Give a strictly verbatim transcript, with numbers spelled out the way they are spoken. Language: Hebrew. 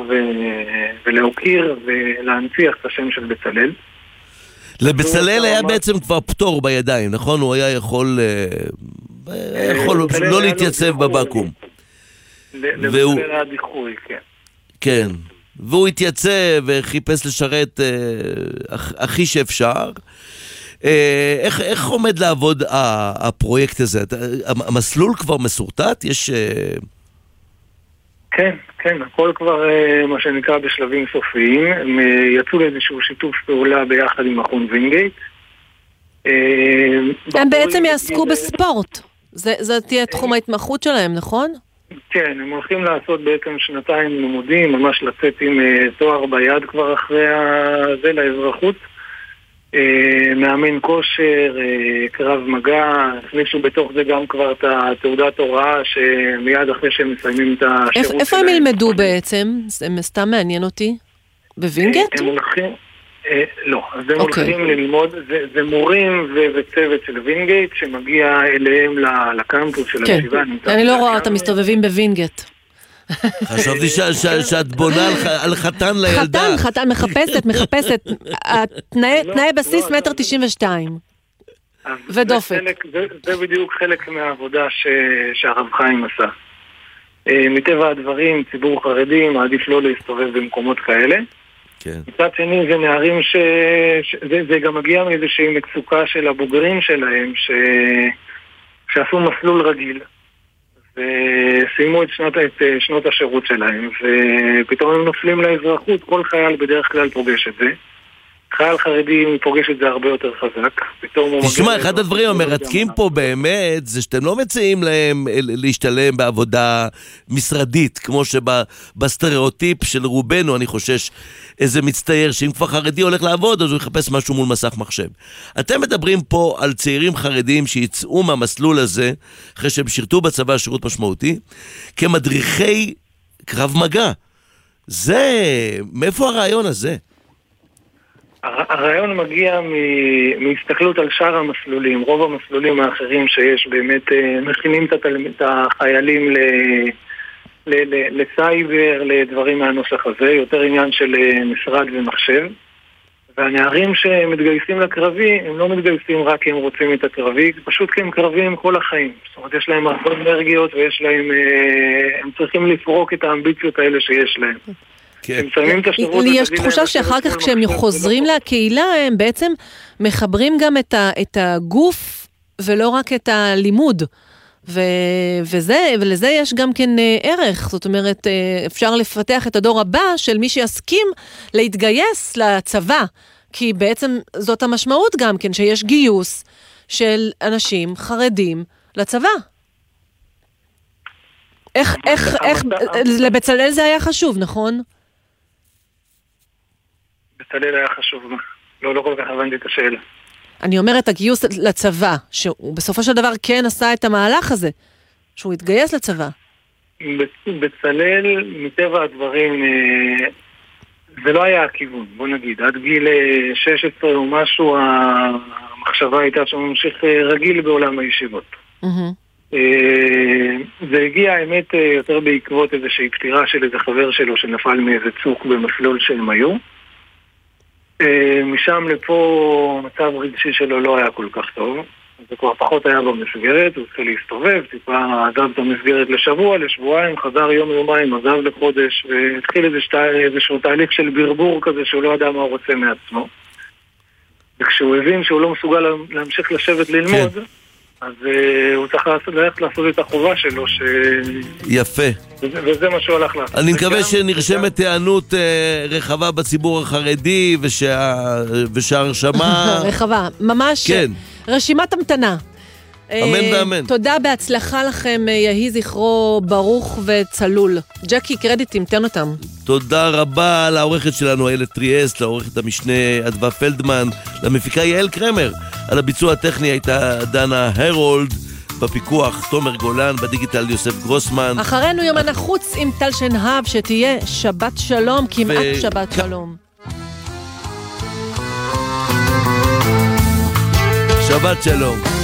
ולהוקיר ולהנציח את השם של בצלאל. לבצלאל היה בעצם כבר פטור בידיים, נכון? הוא היה יכול לא להתייצב בבקום. לבצלאל היה דיחוי, כן. כן, והוא התייצב וחיפש לשרת הכי שאפשר. איך, איך עומד לעבוד הפרויקט הזה? המסלול כבר מסורטט? יש... כן, כן, הכל כבר מה שנקרא בשלבים סופיים. הם יצאו לאיזשהו שיתוף פעולה ביחד עם מכון וינגייט. הם בעצם יעסקו בספורט. זה, זה תהיה תחום ההתמחות שלהם, נכון? כן, הם הולכים לעשות בעצם שנתיים לימודים, ממש לצאת עם תואר ביד כבר אחרי זה לאזרחות. מאמן כושר, קרב מגע, הכניסו בתוך זה גם כבר את התעודת הוראה שמיד אחרי שהם מסיימים את השירות שלהם. איפה הם ילמדו בעצם? זה סתם מעניין אותי. בווינגייט? הם הולכים, לא, אז הם הולכים ללמוד, זה מורים וצוות של ווינגייט שמגיע אליהם לקמפוס של הישיבה. אני לא רואה אותם מסתובבים בווינגייט. חשבתי שאת בונה על חתן לילדה. חתן, חתן, מחפשת, מחפשת. תנאי בסיס מטר תשעים ושתיים. ודופק. זה בדיוק חלק מהעבודה שהרב חיים עשה. מטבע הדברים, ציבור חרדי מעדיף לא להסתובב במקומות כאלה. מצד שני זה נערים ש... זה גם מגיע מאיזושהי מצוקה של הבוגרים שלהם שעשו מסלול רגיל. וסיימו את שנות, את שנות השירות שלהם, ופתאום הם נופלים לאזרחות. כל חייל בדרך כלל פוגש את זה. חייל חרדי פוגש את זה הרבה יותר חזק. תשמע, אחד הדברים המרתקים פה באמת, זה שאתם לא מציעים להם להשתלם בעבודה משרדית, כמו שבסטריאוטיפ של רובנו, אני חושש, איזה מצטייר, שאם כבר חרדי הולך לעבוד, אז הוא יחפש משהו מול מסך מחשב. אתם מדברים פה על צעירים חרדים שיצאו מהמסלול הזה, אחרי שהם שירתו בצבא שירות משמעותי, כמדריכי קרב מגע. זה, מאיפה הרעיון הזה? הרעיון מגיע מהסתכלות על שאר המסלולים. רוב המסלולים האחרים שיש באמת מכינים את החיילים לסייבר, לדברים מהנוסח הזה, יותר עניין של משרד ומחשב. והנערים שמתגייסים לקרבי, הם לא מתגייסים רק כי הם רוצים את הקרבי, פשוט כי הם קרבים כל החיים. זאת אומרת, יש להם הרבה אנרגיות ויש להם, הם צריכים לפרוק את האמביציות האלה שיש להם. לי יש תחושה שאחר כך כשהם חוזרים לקהילה הם בעצם מחברים גם את הגוף ולא רק את הלימוד, וזה, ולזה יש גם כן ערך. זאת אומרת, אפשר לפתח את הדור הבא של מי שיסכים להתגייס לצבא, כי בעצם זאת המשמעות גם כן, שיש גיוס של אנשים חרדים לצבא. איך, איך, איך, לבצלאל זה היה חשוב, נכון? בצלאל היה חשוב, לא, לא כל כך הבנתי את השאלה. אני אומרת, הגיוס לצבא, שהוא בסופו של דבר כן עשה את המהלך הזה, שהוא התגייס לצבא. בצלאל, מטבע הדברים, זה לא היה הכיוון, בוא נגיד. עד גיל שש עשרה או משהו, המחשבה הייתה שהוא ממשיך רגיל בעולם הישיבות. זה הגיע, האמת, יותר בעקבות איזושהי פטירה של איזה חבר שלו שנפל מאיזה צוק במסלול שהם היו. משם לפה מצב רגשי שלו לא היה כל כך טוב, זה כבר פחות היה במסגרת, הוא התחיל להסתובב, טיפה עזב את המסגרת לשבוע, לשבועיים, חזר יום יומיים, עזב לחודש, והתחיל איזשהו תהליך של ברבור כזה שהוא לא ידע מה הוא רוצה מעצמו. וכשהוא הבין שהוא לא מסוגל להמשיך לשבת ללמוד, כן. אז uh, הוא צריך ללכת לעשות את החובה שלו ש... יפה. וזה, וזה מה שהוא הלך לעשות. אני מקווה שנרשמת הענות uh, רחבה בציבור החרדי ושה... ושהרשמה... רחבה, ממש כן. רשימת המתנה. אמן ואמן. תודה, בהצלחה לכם, יהי זכרו ברוך וצלול. ג'קי, קרדיטים, תן אותם. תודה רבה לעורכת שלנו, איילת טריאסט, לעורכת המשנה אדווה פלדמן, למפיקה יעל קרמר. על הביצוע הטכני הייתה דנה הרולד, בפיקוח תומר גולן, בדיגיטל יוסף גרוסמן. אחרינו יומן החוץ עם טל שנהב, שתהיה שבת שלום, כמעט ו... שבת כ... שלום. שבת שלום.